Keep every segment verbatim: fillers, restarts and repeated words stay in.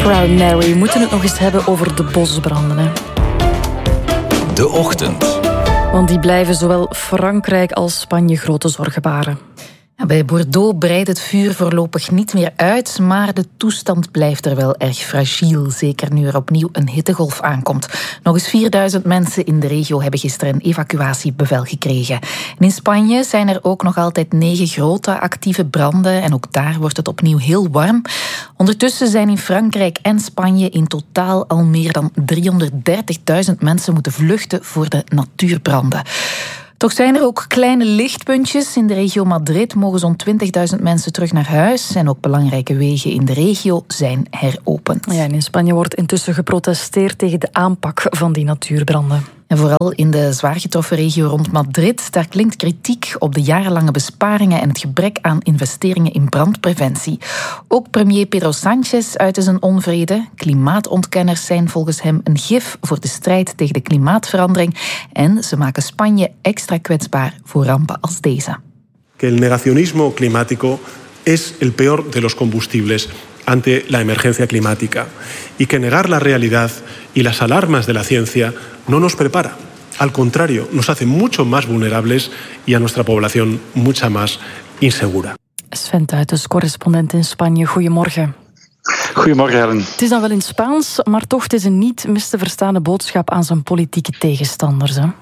Proud Mary. We moeten het nog eens hebben over de bosbranden. Hè. De Ochtend. Want die blijven zowel Frankrijk als Spanje grote zorgen baren. Bij Bordeaux breidt het vuur voorlopig niet meer uit, maar de toestand blijft er wel erg fragiel. Zeker nu er opnieuw een hittegolf aankomt. Nog eens vierduizend mensen in de regio hebben gisteren een evacuatiebevel gekregen. En in Spanje zijn er ook nog altijd negen grote actieve branden en ook daar wordt het opnieuw heel warm. Ondertussen zijn in Frankrijk en Spanje in totaal al meer dan driehonderddertigduizend mensen moeten vluchten voor de natuurbranden. Toch zijn er ook kleine lichtpuntjes. In de regio Madrid mogen zo'n twintigduizend mensen terug naar huis. En ook belangrijke wegen in de regio zijn heropend. Ja, en in Spanje wordt intussen geprotesteerd tegen de aanpak van die natuurbranden. En vooral in de zwaar getroffen regio rond Madrid, daar klinkt kritiek op de jarenlange besparingen en het gebrek aan investeringen in brandpreventie. Ook premier Pedro Sánchez uitte zijn onvrede. Klimaatontkenners zijn volgens hem een gif voor de strijd tegen de klimaatverandering en ze maken Spanje extra kwetsbaar voor rampen als deze. Que el negacionismo climático es el peor de los combustibles ante la emergencia climática y que negar la realidad y las alarmas de la ciencia no nos prepara. Al contrario, nos hace mucho más vulnerables y a nuestra población mucha más insegura. Sven Tuitens, correspondent in Spanje. Goedemorgen. Goedemorgen, Helen. Het is dan wel in Spaans, maar toch het is een niet mis te verstaande boodschap aan zijn politieke tegenstanders, hè?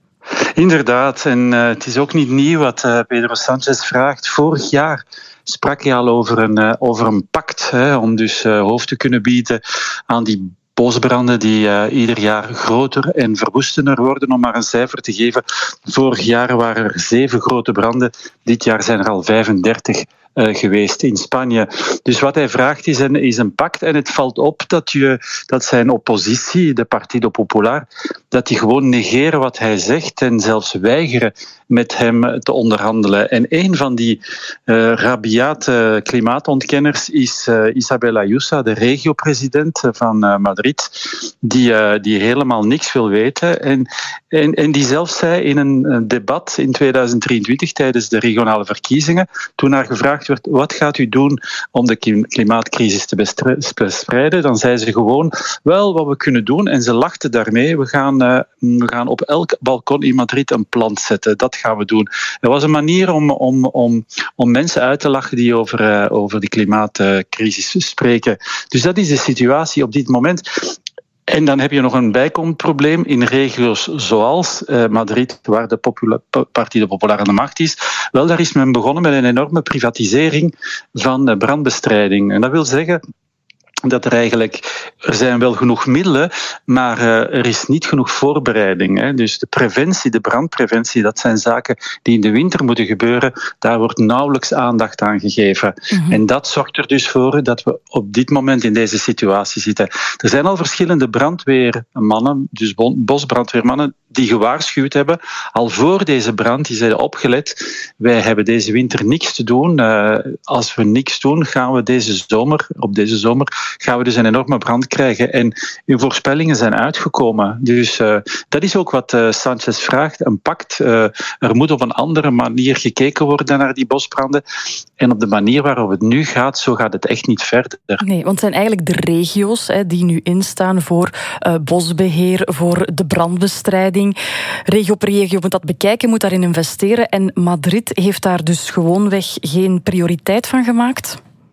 Inderdaad, en uh, het is ook niet nieuw wat uh, Pedro Sánchez vraagt. Vorig jaar sprak hij al over een, uh, over een pact, hè, om dus uh, hoofd te kunnen bieden aan die bosbranden die uh, ieder jaar groter en verwoestender worden. Om maar een cijfer te geven, vorig jaar waren er zeven grote branden. Dit jaar zijn er al vijfendertig uh, geweest in Spanje. Dus wat hij vraagt is een, is een pact. En het valt op dat, je, dat zijn oppositie, de Partido Popular, dat die gewoon negeren wat hij zegt en zelfs weigeren met hem te onderhandelen. En een van die uh, rabiate klimaatontkenners is uh, Isabel Ayuso, de regio-president van uh, Madrid, die, uh, die helemaal niks wil weten. En, en, en die zelfs zei in een debat in tweeduizend drieëntwintig tijdens de regionale verkiezingen, toen haar gevraagd werd, wat gaat u doen om de klimaatcrisis te bestrijden? Dan zei ze gewoon, wel, wat we kunnen doen, en ze lachte daarmee, we gaan, uh, we gaan op elk balkon in Madrid een plant zetten. Dat gaan we doen. Het was een manier om, om, om, om mensen uit te lachen die over, uh, over de klimaatcrisis spreken. Dus dat is de situatie op dit moment. En dan heb je nog een bijkomend probleem in regio's zoals uh, Madrid, waar de Popula- Partido Popular aan de macht is. Wel, daar is men begonnen met een enorme privatisering van uh, brandbestrijding. En dat wil zeggen dat er eigenlijk, er zijn wel genoeg middelen, maar uh, er is niet genoeg voorbereiding. Hè. Dus de preventie, de brandpreventie, dat zijn zaken die in de winter moeten gebeuren. Daar wordt nauwelijks aandacht aan gegeven. Mm-hmm. En dat zorgt er dus voor dat we op dit moment in deze situatie zitten. Er zijn al verschillende brandweermannen, dus bosbrandweermannen, die gewaarschuwd hebben, al voor deze brand, die zeiden opgelet, wij hebben deze winter niks te doen. Uh, als we niks doen, gaan we deze zomer, op deze zomer, gaan we dus een enorme brand krijgen. En uw voorspellingen zijn uitgekomen. Dus uh, dat is ook wat uh, Sánchez vraagt, een pact. Uh, er moet op een andere manier gekeken worden naar die bosbranden. En op de manier waarop het nu gaat, zo gaat het echt niet verder. Nee, want het zijn eigenlijk de regio's hè, die nu instaan voor uh, bosbeheer, voor de brandbestrijding. Regio per regio moet dat bekijken, moet daarin investeren. En Madrid heeft daar dus gewoonweg geen prioriteit van gemaakt?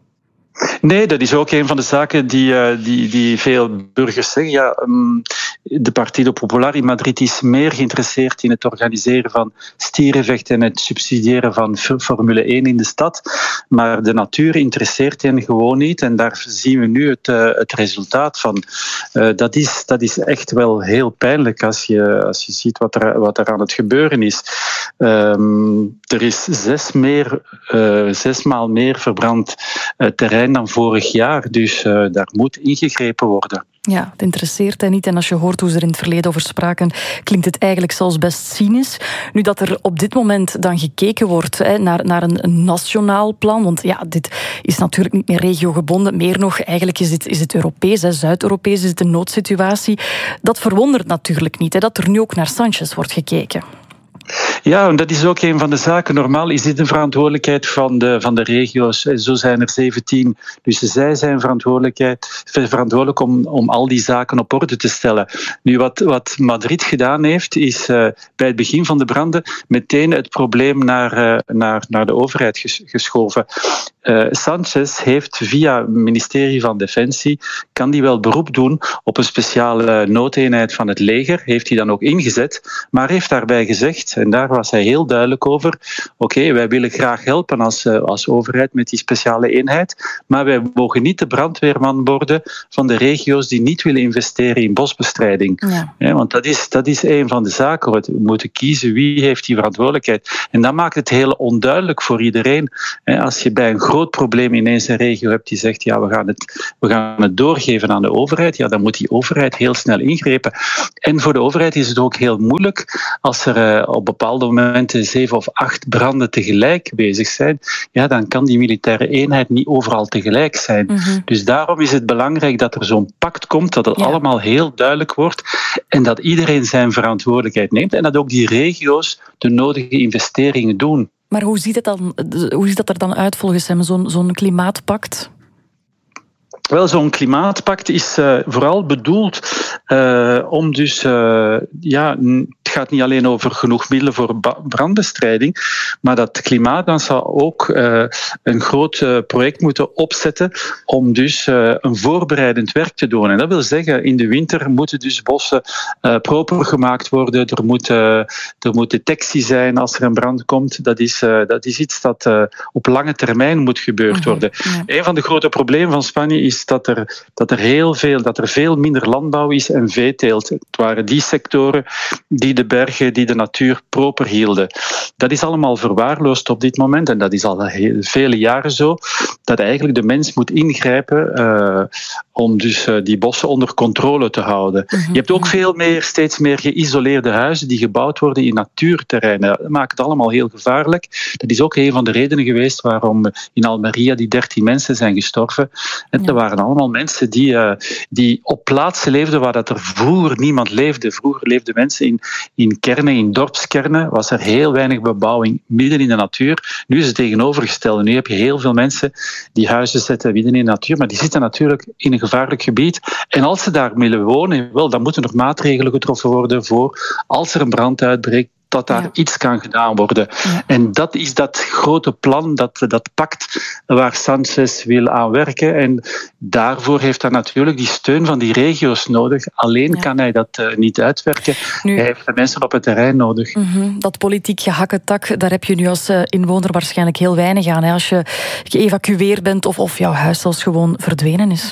Nee, dat is ook een van de zaken die, uh, die, die veel burgers zeggen. Ja, um, de Partido Popular in Madrid is meer geïnteresseerd in het organiseren van stierenvechten en het subsidiëren van Formule één in de stad. Maar de natuur interesseert hen gewoon niet. En daar zien we nu het, uh, het resultaat van. Uh, dat, is, dat is echt wel heel pijnlijk als je, als je ziet wat er, wat er aan het gebeuren is. Um, er is zes, meer, uh, zesmaal meer verbrand uh, terrein dan vorig jaar. Dus uh, daar moet ingegrepen worden. Ja, het interesseert hen niet. En als je hoort hoe ze er in het verleden over spraken, klinkt het eigenlijk zelfs best cynisch. Nu dat er op dit moment dan gekeken wordt hè, naar, naar een, een nationaal plan. Want ja, dit is natuurlijk niet meer regiogebonden. Meer nog, eigenlijk is het, is het Europees, hè, Zuid-Europees, is het een noodsituatie. Dat verwondert natuurlijk niet, hè, dat er nu ook naar Sánchez wordt gekeken. Ja, en dat is ook een van de zaken. Normaal is dit een verantwoordelijkheid van de, van de regio's. Zo zijn er zeventien. Dus zij zijn verantwoordelijkheid, verantwoordelijk om, om al die zaken op orde te stellen. Nu, wat, wat Madrid gedaan heeft, is uh, bij het begin van de branden meteen het probleem naar, uh, naar, naar de overheid ges, geschoven. Uh, Sanchez heeft via het ministerie van Defensie, kan die wel beroep doen op een speciale noodeenheid van het leger, heeft hij dan ook ingezet, maar heeft daarbij gezegd, en daar was hij heel duidelijk over, oké, okay, wij willen graag helpen als, als overheid met die speciale eenheid, maar wij mogen niet de brandweerman worden van de regio's die niet willen investeren in bosbestrijding. Ja. Ja, want dat is, dat is een van de zaken. We moeten kiezen wie heeft die verantwoordelijkheid. En dat maakt het heel onduidelijk voor iedereen. Als je bij een groot probleem ineens een regio hebt die zegt, ja, we gaan het, we gaan het doorgeven aan de overheid, ja, dan moet die overheid heel snel ingrijpen. En voor de overheid is het ook heel moeilijk als er uh, op bepaalde momenten zeven of acht branden tegelijk bezig zijn, ja, dan kan die militaire eenheid niet overal tegelijk zijn. Mm-hmm. Dus daarom is het belangrijk dat er zo'n pact komt, dat het ja. allemaal heel duidelijk wordt en dat iedereen zijn verantwoordelijkheid neemt en dat ook die regio's de nodige investeringen doen. Maar hoe ziet, het dan, hoe ziet dat er dan uit volgens hem, zo'n, zo'n klimaatpact? Wel, zo'n klimaatpact is uh, vooral bedoeld uh, om dus, uh, ja, het gaat niet alleen over genoeg middelen voor ba- brandbestrijding, maar dat klimaat dan zal ook uh, een groot uh, project moeten opzetten om dus uh, een voorbereidend werk te doen. En dat wil zeggen, in de winter moeten dus bossen uh, proper gemaakt worden, er moet, uh, er moet detectie zijn als er een brand komt. Dat is, uh, dat is iets dat uh, op lange termijn moet gebeurd worden. Mm-hmm. Ja. Een van de grote problemen van Spanje is dat er, dat er heel veel, dat er veel minder landbouw is en veeteelt. Het waren die sectoren die de bergen, die de natuur proper hielden. Dat is allemaal verwaarloosd op dit moment en dat is al heel, vele jaren zo, dat eigenlijk de mens moet ingrijpen uh, om dus uh, die bossen onder controle te houden. Mm-hmm. Je hebt ook veel meer, steeds meer geïsoleerde huizen die gebouwd worden in natuurterreinen. Dat maakt het allemaal heel gevaarlijk. Dat is ook een van de redenen geweest waarom in Almeria die dertien mensen zijn gestorven. En ja. er waren allemaal mensen die, uh, die op plaatsen leefden waar dat er vroeger niemand leefde. Vroeger leefden mensen in, in kernen, in dorpskernen, was er heel weinig bebouwing midden in de natuur. Nu is het tegenovergestelde. Nu heb je heel veel mensen die huizen zetten midden in de natuur, maar die zitten natuurlijk in een gevaarlijk gebied. En als ze daar willen wonen, wel, dan moeten er maatregelen getroffen worden voor als er een brand uitbreekt, dat daar ja. iets kan gedaan worden. Ja. En dat is dat grote plan, dat, dat pact waar Sanchez wil aan werken. En daarvoor heeft hij natuurlijk die steun van die regio's nodig. Alleen ja. kan hij dat uh, niet uitwerken. Nu, hij heeft de mensen op het terrein nodig. Mm-hmm, dat politiek gehakketak, daar heb je nu als uh, inwoner waarschijnlijk heel weinig aan. Hè? Als je geëvacueerd bent of, of jouw huis zelfs gewoon verdwenen is.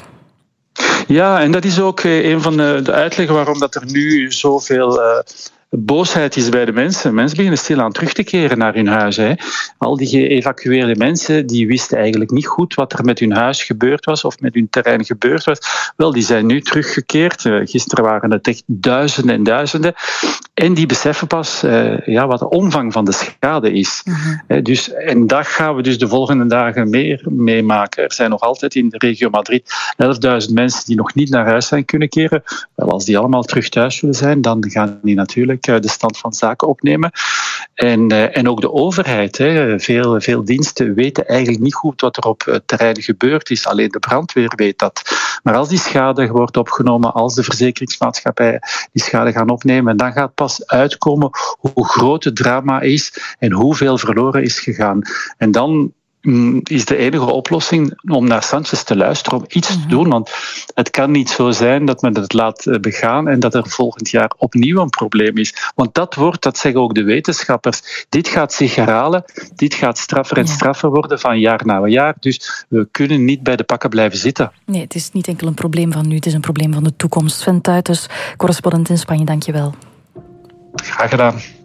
Ja, en dat is ook uh, een van de, de uitleggen waarom dat er nu zoveel Uh, boosheid is bij de mensen. Mensen beginnen stilaan terug te keren naar hun huis. Hè. Al die geëvacueerde mensen die wisten eigenlijk niet goed wat er met hun huis gebeurd was of met hun terrein gebeurd was. Wel, die zijn nu teruggekeerd. Uh, gisteren waren het echt duizenden en duizenden. En die beseffen pas uh, ja, wat de omvang van de schade is. Mm-hmm. Uh, dus, en dat gaan we dus de volgende dagen meer meemaken. Er zijn nog altijd in de regio Madrid elfduizend mensen die nog niet naar huis zijn kunnen keren. Wel, als die allemaal terug thuis willen zijn, dan gaan die natuurlijk de stand van zaken opnemen. En, uh, en ook de overheid. Hè. Veel, veel diensten weten eigenlijk niet goed wat er op het terrein gebeurd is. Alleen de brandweer weet dat. Maar als die schade wordt opgenomen, als de verzekeringsmaatschappijen die schade gaan opnemen, dan gaat pas uitkomen hoe groot het drama is en hoeveel verloren is gegaan. En dan is de enige oplossing om naar Sanchez te luisteren, om iets mm-hmm. te doen. Want het kan niet zo zijn dat men het laat begaan en dat er volgend jaar opnieuw een probleem is. Want dat wordt, dat zeggen ook de wetenschappers, dit gaat zich herhalen, dit gaat straffer en straffer worden van jaar na jaar. Dus we kunnen niet bij de pakken blijven zitten. Nee, het is niet enkel een probleem van nu, het is een probleem van de toekomst. Sven Tuyters, correspondent in Spanje, dank je wel. Graag gedaan.